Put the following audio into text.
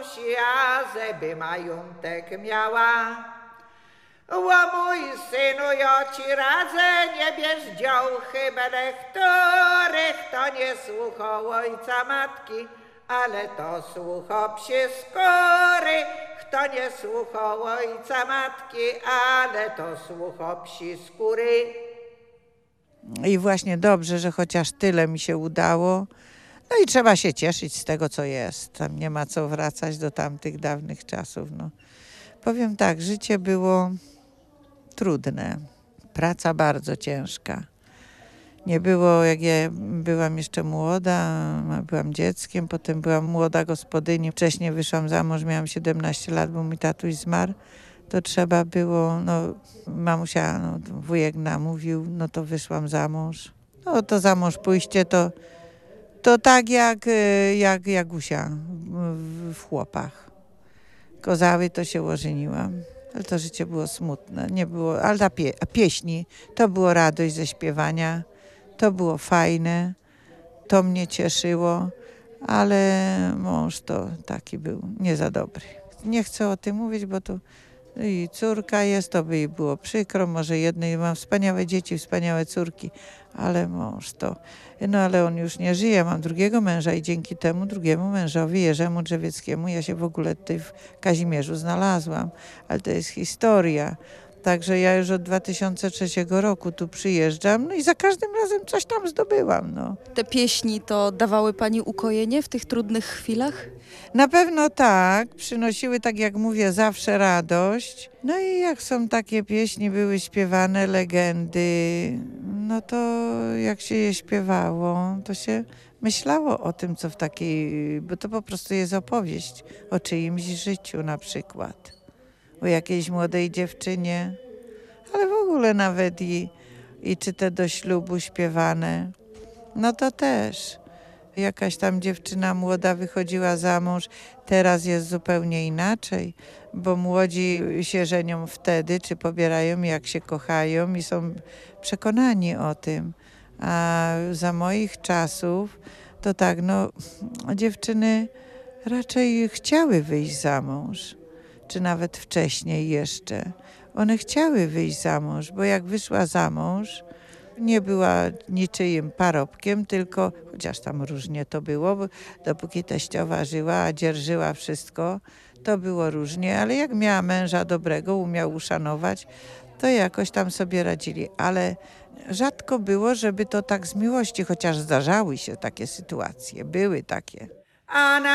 mamusia, żeby majątek miała. O mój synu, ja ci radzę, nie bierz działchy byle których, to nie słucha ojca matki, ale to słucha psie skóry. Kto nie słucha ojca matki, ale to słucha psi skóry. I właśnie dobrze, że chociaż tyle mi się udało. No i trzeba się cieszyć z tego, co jest. Tam nie ma co wracać do tamtych dawnych czasów. No. Powiem tak, życie było trudne, praca bardzo ciężka. Nie było, jak ja byłam jeszcze młoda, byłam dzieckiem, potem byłam młoda gospodyni. Wcześniej wyszłam za mąż, miałam 17 lat, bo mój tatuś zmarł. To trzeba było, no mamusia, no, wujek namówił, no to wyszłam za mąż. No to za mąż pójście to tak jak Gusia w chłopach. Kozały to się ożeniłam, ale to życie było smutne. Nie było, ale a pieśni, to było radość ze śpiewania, to było fajne, to mnie cieszyło, ale mąż to taki był nie za dobry. Nie chcę o tym mówić, bo to i córka jest, to by jej było przykro, może jednej, mam wspaniałe dzieci, wspaniałe córki, ale mąż to, no ale on już nie żyje, mam drugiego męża i dzięki temu drugiemu mężowi, Jerzemu Drzewieckiemu, ja się w ogóle tutaj w Kazimierzu znalazłam, ale to jest historia. Także ja już od 2003 roku tu przyjeżdżam, no i za każdym razem coś tam zdobyłam, no. Te pieśni to dawały pani ukojenie w tych trudnych chwilach? Na pewno tak, przynosiły, tak jak mówię, zawsze radość. No i jak są takie pieśni, były śpiewane, legendy, no to jak się je śpiewało, to się myślało o tym, co w takiej, bo to po prostu jest opowieść o czyimś życiu na przykład. O jakiejś młodej dziewczynie, ale w ogóle nawet i czy te do ślubu śpiewane, no to też. Jakaś tam dziewczyna młoda wychodziła za mąż, teraz jest zupełnie inaczej, bo młodzi się żenią wtedy, czy pobierają, jak się kochają i są przekonani o tym. A za moich czasów to tak, no dziewczyny raczej chciały wyjść za mąż, czy nawet wcześniej jeszcze. One chciały wyjść za mąż, bo jak wyszła za mąż, nie była niczyim parobkiem, tylko, chociaż tam różnie to było, bo dopóki teściowa żyła, a dzierżyła wszystko, to było różnie, ale jak miała męża dobrego, umiał uszanować, to jakoś tam sobie radzili. Ale rzadko było, żeby to tak z miłości, chociaż zdarzały się takie sytuacje, były takie. A